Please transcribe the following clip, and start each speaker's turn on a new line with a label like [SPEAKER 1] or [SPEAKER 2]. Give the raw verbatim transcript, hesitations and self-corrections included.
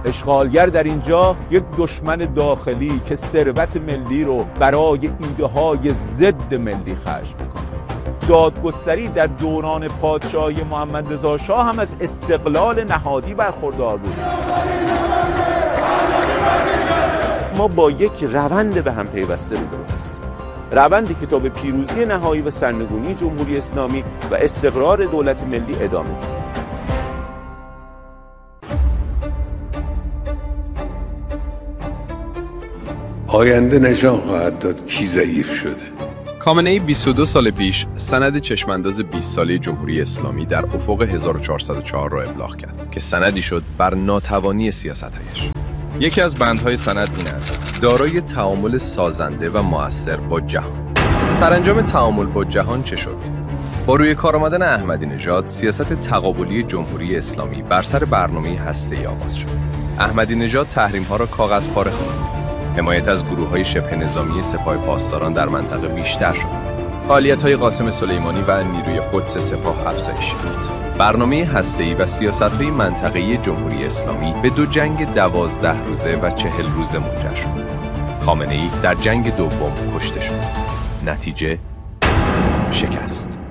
[SPEAKER 1] اشغالگر در اینجا یک دشمن داخلی که ثروت ملی رو برای ایده‌های ضد ملی خرج میکنه. دادگستری در دوران پادشاهی محمد رضا شاه هم از استقلال نهادی برخوردار بود. ما با یک روند به هم پیوسته روبرو هستیم، روندی که تا به پیروزی نهایی و سرنگونی جمهوری اسلامی و استقرار دولت ملی ادامه دارد.
[SPEAKER 2] آینده نشان خواهد داد کی ضعیف شده.
[SPEAKER 3] خامنه‌ای بیست و دو سال پیش سند چشمانداز بیست ساله جمهوری اسلامی در افق هزار و چهارصد و چهار را ابلاغ کرد که سندی شد بر ناتوانی سیاست‌هایش. یکی از بندهای سند این است: دارای تعامل سازنده و مؤثر با جهان. سرانجام تعامل با جهان چه شد؟ با روی کار آمدن احمدی نژاد، سیاست تقابلی جمهوری اسلامی بر سر برنامه هسته‌ای آغاز شد. احمدی نژاد تحریم‌ها را کاغذ پاره خواند. حمایت از گروه‌های شبه نظامی سپاه پاسداران در منطقه بیشتر شد. فعالیت‌های قاسم سلیمانی و نیروی قدس سپاه افزایش یافت. برنامه هسته‌ای و سیاست‌های منطقه‌ای جمهوری اسلامی به دو جنگ دوازده روزه و چهل روزه منجر شد. خامنه‌ای در جنگ دوم کشته شد. نتیجه شکست.